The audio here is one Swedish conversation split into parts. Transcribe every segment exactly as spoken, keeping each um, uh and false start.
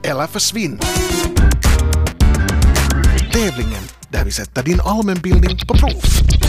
eller försvinn. Tävlingen där vi sätter din allmänbildning på prov.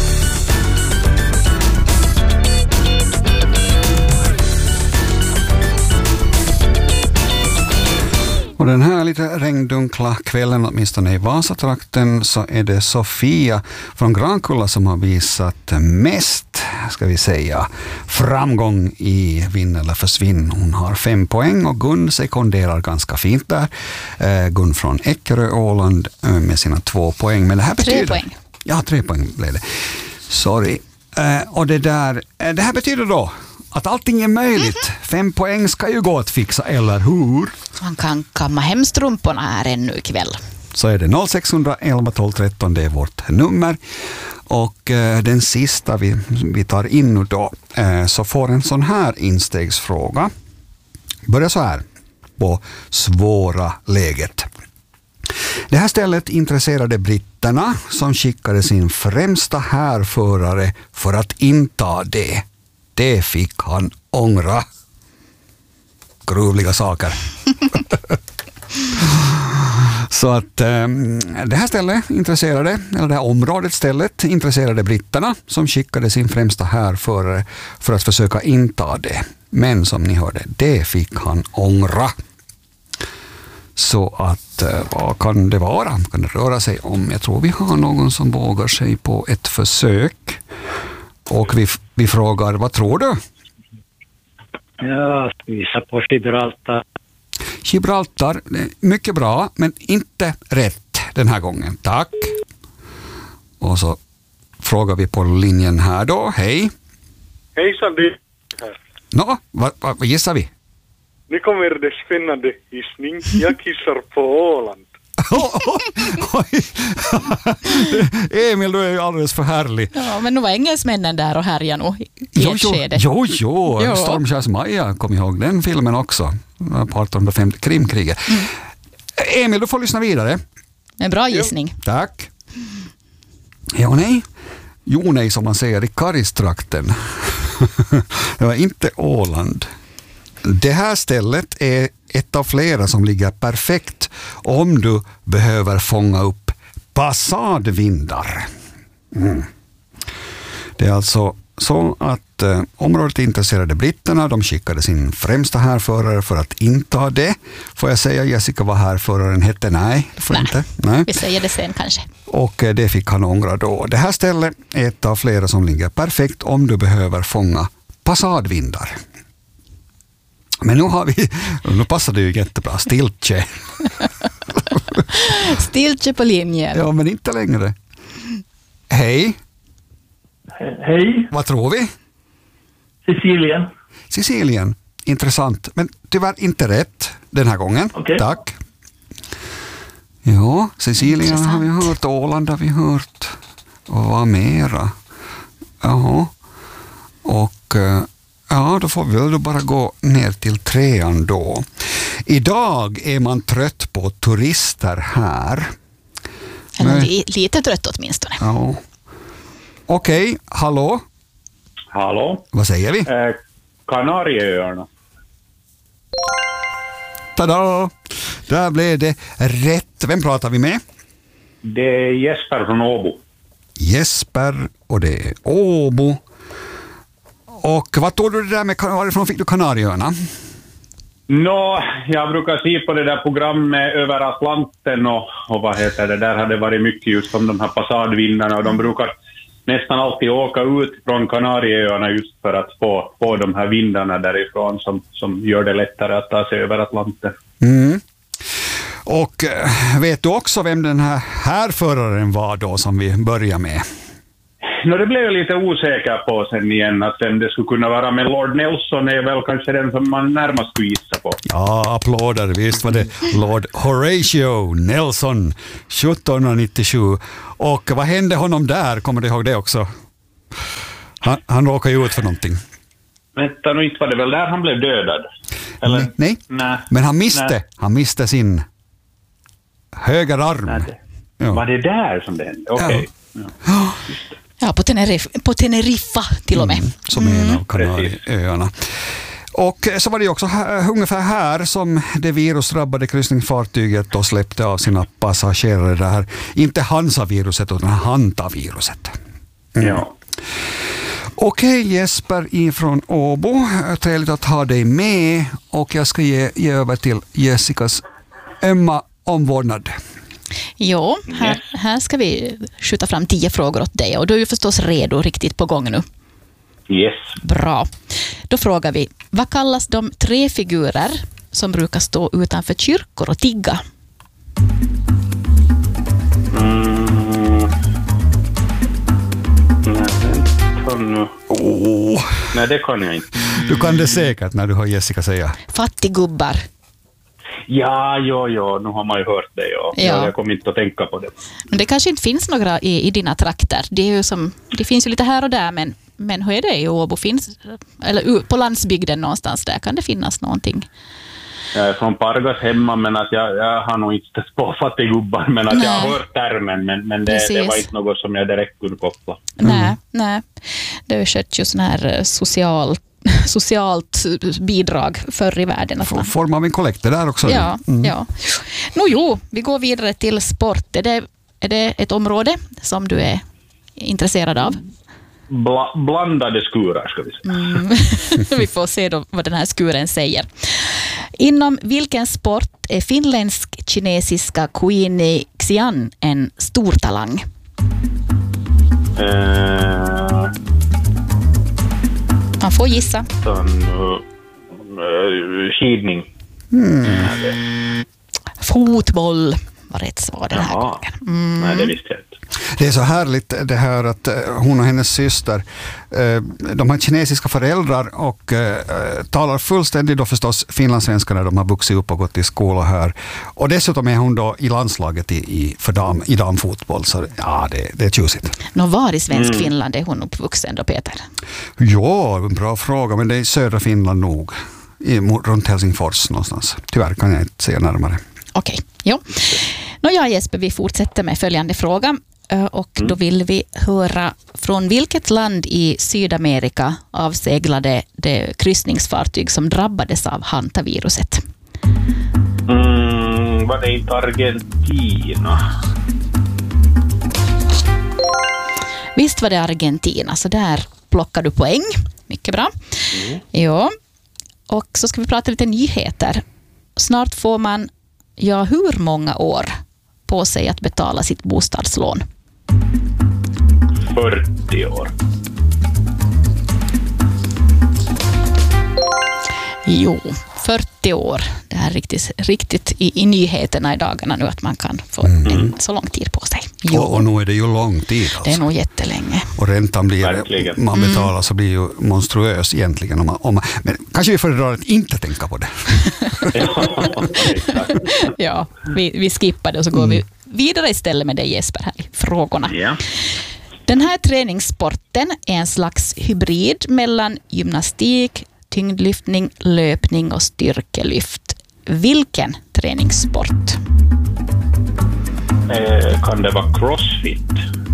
Och den här lite regndunkla kvällen, åtminstone i Vasatrakten, så är det Sofia från Grankulla som har visat mest, ska vi säga, framgång i Vinn eller försvinn. Hon har fem poäng och Gun sekunderar ganska fint där. Eh, Gun från Eckerö, Åland med sina två poäng. Men det här betyder... Tre poäng. Ja, tre poäng blev det. Sorry. Eh, och det där, eh, det här betyder då att allting är möjligt. Mm-hmm. Fem poäng ska ju gå att fixa, eller hur? Man kan kamma hem strumporna här ännu ikväll. Så är det noll sex ett ett tolv tretton, det är vårt nummer. Och eh, den sista vi, vi tar in nu då, eh, så får en sån här instegsfråga. Börjar så här på svåra läget. Det här stället intresserade britterna som skickade sin främsta härförare för att inta det. Det fick han ångra. Gruvliga saker. Så att eh, det här stället intresserade, eller det här området stället intresserade britterna som skickade sin främsta härförare för att försöka inta det. Men som ni hörde, det fick han ångra. Så att, eh, vad kan det vara? Kan det röra sig om? Jag tror vi har någon som vågar sig på ett försök. Och vi, vi frågar, vad tror du? Ja, visa på Gibraltar. Gibraltar, mycket bra, men inte rätt den här gången. Tack. Och så frågar vi på linjen här då. Hej. Hejsan, det här. Nå, vad, vad, vad gissar vi? Nu kommer det spännande gissning. Jag kissar på Åland. Emil, du är ju alldeles för härlig. Ja, men nu var engelsmännen där och härjar nog i jo, ett jo, skede. jo, jo. jo. Stormskärs Maja, kom ihåg den filmen också. På artonhundrafemtio, krimkriget. Mm. Emil, du får lyssna vidare. En bra gissning. Jo. Tack. Ja, nej. Jo, nej, som man säger i Karistrakten. Det var inte Åland. Det här stället är ett av flera som ligger perfekt om du behöver fånga upp passadvindar. Mm. Det är alltså så att eh, området intresserade britterna. De skickade sin främsta härförare för att inta det. Får jag säga, Jessica, vad härföraren hette? Nej, det får Nej. inte. Nej. Vi säger det sen kanske. Och eh, det fick han ångra då. Det här stället är ett av flera som ligger perfekt om du behöver fånga passadvindar. Men nu har vi, nu passar det ju jättebra, Stiltje. Stiltje på linjen. Ja, men inte längre. Hej. Hej. Vad tror vi? Sicilien. Sicilien, intressant. Men tyvärr inte rätt den här gången. Okay. Tack. Ja, Sicilien intressant. har vi hört, Åland har vi hört. Och vad mera? Ja. Och... Ja, då får vi väl bara gå ner till trean då. Idag är man trött på turister här. Eller Men, li, lite trött åtminstone. Ja. Okej, okay, hallå? Hallå? Vad säger vi? Eh, Kanarieöarna. Tada! Där blev det rätt. Vem pratar vi med? Det är Jesper från Åbo. Jesper, och det är Åbo. Och vad tog du det där med, varifrån fick du Kanarieöarna? Nå, jag brukar se på det där programmet över Atlanten och, och vad heter det, där hade varit mycket just om de här passadvindarna och de brukar nästan alltid åka ut från Kanarieöarna just för att få, få de här vindarna därifrån som, som gör det lättare att ta sig över Atlanten. Mm. Och vet du också vem den här härföraren var då som vi börjar med? No, det blev jag lite osäker på sen igen att vem det skulle kunna vara, men Lord Nelson är väl kanske den som man närmast skulle gissa på. Ja, applåder. Visst var det Lord Horatio Nelson sjuttonhundranittiosju. Och vad hände honom där? Kommer du ihåg det också? Han, han råkade ju ut för någonting. Vänta, nu inte var det väl där han blev dödad? Eller? Nej, nej. nej. Men han miste, nej. han miste sin högerarm. Nej, det, ja. Var det där som det hände? Okej. Okay. Ja. Ja. Ja, på Teneriffa, på Teneriffa till och med. Mm, som är en av Kanarieöarna. Och så var det också här, ungefär här som det virusdrabbade kryssningsfartyget då släppte av sina passagerare där. Inte Hansa-viruset utan Hanta-viruset. Mm. Ja. Okej Jesper ifrån Åbo, trevligt att ha dig med och jag ska ge, ge över till Jessicas ömma omvårdnad. Jo, här, här ska vi skjuta fram tio frågor åt dig och du är ju förstås redo, riktigt på gång nu. Yes. Bra. Då frågar vi, vad kallas de tre figurer som brukar stå utanför kyrkor och tigga? Mm. Nej, Oh. Nej, det kan jag inte. Du kan det säkert när du hör Jessica säga. Fattiggubbar. Ja, ja, ja, nu har man ju hört det. Ja. Ja. Ja, jag kommer inte att tänka på det. Men det kanske inte finns några i, i dina trakter. Det, är ju som, det finns ju lite här och där, men, men hur är det i Åbo? Finns, eller på landsbygden någonstans där kan det finnas någonting. Jag är från Pargas hemma, men att jag, jag har nog inte stött på fattiggubbar, men att Nej. jag har hört termen, men, men det, det var Precis. inte något som jag direkt kunde koppla. Nej, nej. Det har ju skett ju sån här social, socialt bidrag förr i världen. Att man, Form av en kollekt där också. ja, ja. No, jo, vi går vidare till sport. Är det, är det ett område som du är intresserad av? Bla, blandade skurar, ska vi säga. Mm. Vi får se då vad den här skuren säger. Inom vilken sport är finländsk-kinesiska Queenie Xian en stor talang? Eh, Man får gissa. utan, uh, skidning. Fotboll var rätt svar den här Jaha. gången. Mm. Nej, det visste jag inte. Det är så härligt det här att eh, hon och hennes syster, eh, de har kinesiska föräldrar och eh, talar fullständigt då förstås finlandssvenska när de har vuxit upp och gått i skola här. Och dessutom är hon då i landslaget i, i, för dam, i damfotboll, så ja, det, det är tjusigt. Nå, var i svensk Finland är hon uppvuxen då, Peter? Ja, en bra fråga, men det är i södra Finland nog, i, runt Helsingfors någonstans. Tyvärr kan jag inte säga närmare. Okej, jo. Nå, ja, Jesper, vi fortsätter med följande fråga. Och då vill vi höra från vilket land i Sydamerika avseglade det kryssningsfartyg som drabbades av Hanta-viruset? Mm, var det inte Argentina? Visst var det Argentina, så där plockar du poäng. Mycket bra. Mm. Ja. Och så ska vi prata lite nyheter. Snart får man, ja, hur många år på sig att betala sitt bostadslån? fyrtio år. Jo, fyrtio år. Det är riktigt, riktigt i, i nyheterna i dagarna nu att man kan få Mm. en, så lång tid på sig. Jo, Och, och nu är det ju lång tid alltså. det är nog jättelänge. Och räntan blir, Verkligen. man betalar så blir ju monstruös egentligen. Om man, om man, men kanske vi föredrar att inte tänka på det. Ja, exakt. Ja, vi, vi skippar det och så går vi vidare istället med dig, Jesper, här i frågorna. Ja. Den här träningssporten är en slags hybrid mellan gymnastik, tyngdlyftning, löpning och styrkelyft. Vilken träningssport? Eh, kan det vara crossfit?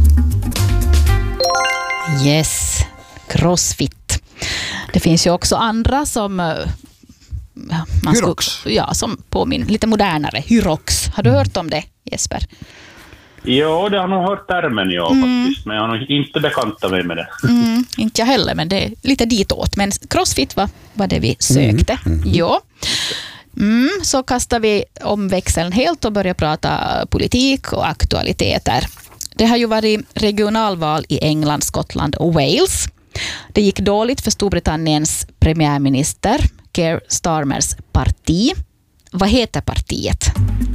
Yes, crossfit. Det finns ju också andra som... eh, ja, man ska- Hyrox. Ja, som påminner lite modernare. Hyrox. Har du hört om det, Jesper? Ja, det har nog hört termen, ja, faktiskt. Men jag har nog inte bekantat mig med det. Mm, inte jag heller, men det är lite ditåt. Men crossfit var, var det vi sökte. Ja. Mm, så kastar vi om växeln helt och börjar prata politik och aktualiteter. Det har ju varit regionalval i England, Skottland och Wales. Det gick dåligt för Storbritanniens premiärminister Keir Starmers parti. Vad heter partiet?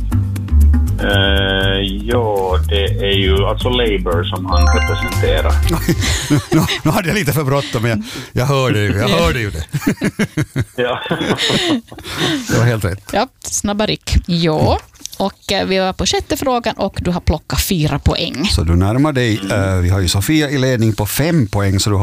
Eh, ja, det är ju alltså Labour som han representerar. nu, nu hade jag lite för bråttom, men jag, jag hörde ju, jag hörde ju det. Ja. Det var helt rätt. Ja, snabba ryck. Ja, och eh, vi var på sjätte frågan och du har plockat fyra poäng. Så du närmar dig. Uh, vi har ju Sofia i ledning på fem poäng, så du har